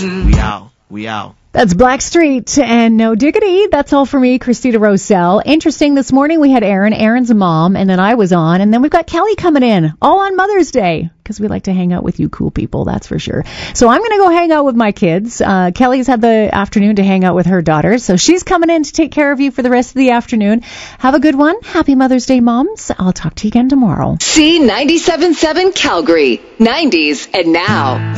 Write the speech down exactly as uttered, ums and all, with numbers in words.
We out. We out. That's Blackstreet and No Diggity. That's all for me, Christina Rosell. Interesting, this morning we had Erin. Erin's a mom, and then I was on, and then we've got Kelly coming in, all on Mother's Day, because we like to hang out with you cool people, that's for sure. So I'm going to go hang out with my kids. Uh, Kelly's had the afternoon to hang out with her daughters, so she's coming in to take care of you for the rest of the afternoon. Have a good one. Happy Mother's Day, moms. I'll talk to you again tomorrow. C ninety-seven point seven Calgary, nineties and now.